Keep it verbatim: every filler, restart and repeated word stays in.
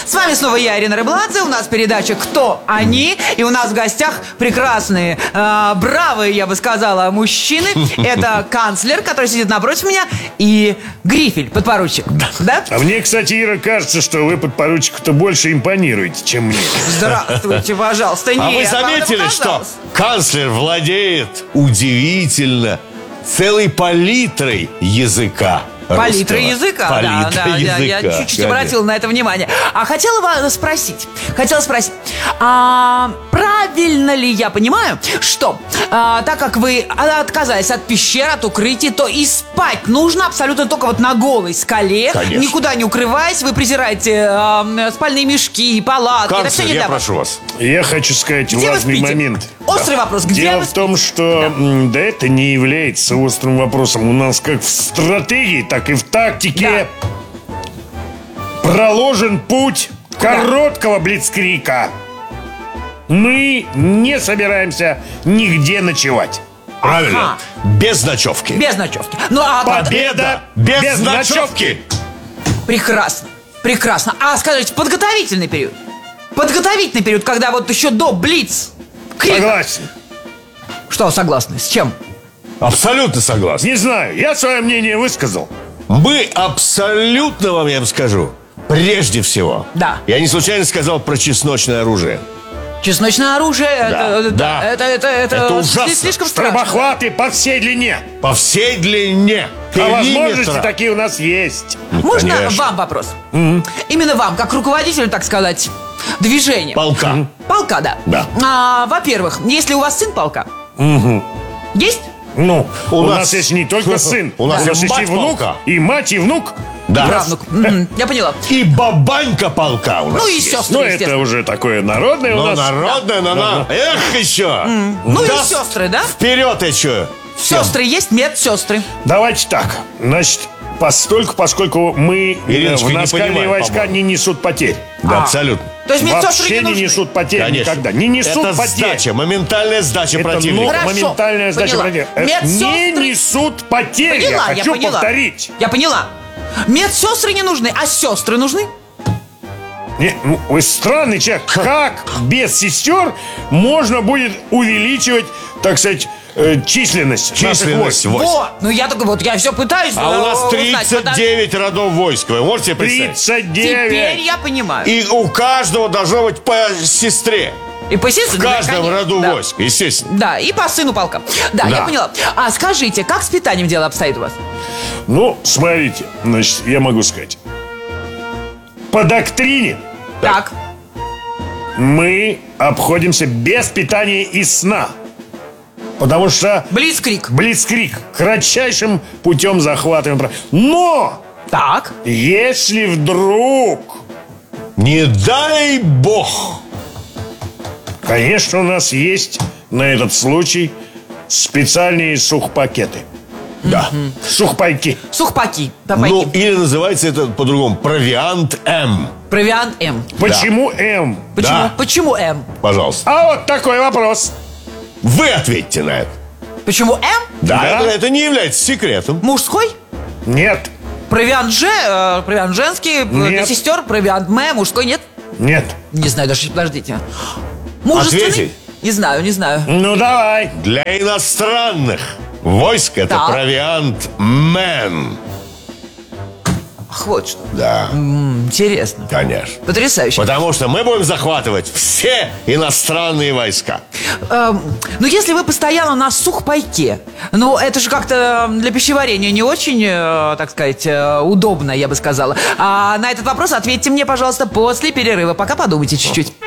С вами снова я, Ирина Рыбладзе. У нас передача «Кто они?». И у нас в гостях прекрасные, э, бравые, я бы сказала, мужчины. Это канцлер, который сидит напротив меня, и Грифель, подпоручик. Да? А мне, кстати, Ира, кажется, что вы подпоручику-то больше импонируете, чем мне. Здравствуйте, пожалуйста. А Нет, вы заметили, вам что показалось? канцлер владеет удивительно целой палитрой языка? Палитра русского. языка, Палитра да, да, языка, я чуть-чуть конечно. обратила на это внимание. А хотела вас спросить, хотела спросить, а, правильно ли я понимаю, что а, так как вы отказались от пещер, от укрытий, то и спать нужно абсолютно только вот на голой скале, Конечно. никуда не укрываясь, вы презираете а, спальные мешки, палатки, это все Канцлер, не я для вас. прошу вас. Я хочу сказать Где вы важный спите? момент. Острый вопрос, где Дело вы в том, что м, да это не является острым вопросом. У нас как в стратегии, так и в тактике проложен путь короткого блицкрика. Мы не собираемся нигде ночевать. Правильно. Без ночевки. Без ночевки. Ну, а Победа Без, без ночевки. прекрасно, прекрасно. А скажите, подготовительный период? Подготовительный период, когда вот еще до блиц крика. Согласен. Что согласны? С чем? Абсолютно согласен. Не знаю, я свое мнение высказал. Мы абсолютно вам, я вам скажу, прежде всего. Да. Я не случайно сказал про чесночное оружие. Чесночное оружие, это, да. это, это, это, Это сли- ужасно. слишком страшно. Стробохваты по всей длине. По всей длине А периметра. возможности такие у нас есть. Можно конечно. вам вопрос? Именно вам, как руководителю, так сказать, движения. Полка. Полка, да. Да. А, во-первых, если у вас сын полка, есть? Ну, у, У нас, нас- есть не только сын. У нас нас и есть и мать внук, полка. и мать, и внук. Да. Правнук. Мгм, я поняла. И бабанька полка у нас Ну и есть. сестры, Ну, это естественно. уже такое народное у Ну, нас. народная, на на. Эх, еще. Ну и Да сестры, да? Вперед еще. Сестры есть, медсестры. Давайте так. Значит, постольку, поскольку мы э, Ириночка, в не наскальные понимаю, войска по-моему. не несут потерь. Да, А. абсолютно. То есть медсестры Вообще не не нужны? несут потерь Конечно. никогда. Не несут Это потерь. сдача, моментальная сдача Это противника. ну, Хорошо, моментальная сдача поняла. противника. Э, Медсестры- Не несут потерь, Поняла, я я хочу поняла. повторить. Я поняла. Медсестры не нужны, а сестры нужны? Не, ну, вы странный человек. Как без сестер можно будет увеличивать, так сказать, э, численность наших Численность войск? войск. Вот, ну я только вот, я все пытаюсь А у нас э, узнать, тридцать девять родов войск. Вы можете представить? тридцать Теперь девять. я понимаю. И у каждого должно быть по сестре. И по сестре, В каждом конечно, роду да. войск, естественно. Да, и по сыну полка. Да, Да. я поняла. А скажите, как с питанием дело обстоит у вас? Ну, смотрите, значит, я могу сказать. По доктрине Так. мы обходимся без питания и сна. Потому что Блицкрик. блицкрик кратчайшим путем захватываем. Но Так. если вдруг, Не дай бог. конечно, у нас есть на этот случай специальные сухпакеты. Да. Сухпайки. Сухпаки. Ну, Папайки. или называется это по-другому. Провиант М. Провиант М. Почему М? Почему? Да. Почему М? Пожалуйста. А вот такой вопрос. Вы ответьте на это. Почему М? Да, Да. Это, это не является секретом. Мужской? Нет, Провиант Ж, э, провиант женский, э, для Нет. сестер, провиант М, мужской нет? нет. Не знаю даже, подождите. Мужественный? Ответить? Не знаю, не знаю. Ну давай. Для иностранных войск это Так. провиант Мэн. Ах, вот что. Да, М, Интересно. конечно. Потрясающе. Потому что мы будем захватывать все иностранные войска. Эм, ну, если вы постоянно на сухпайке, ну, это же как-то для пищеварения не очень, э, так сказать, э, удобно, я бы сказала. А на этот вопрос ответьте мне, пожалуйста, после перерыва. Пока подумайте чуть-чуть.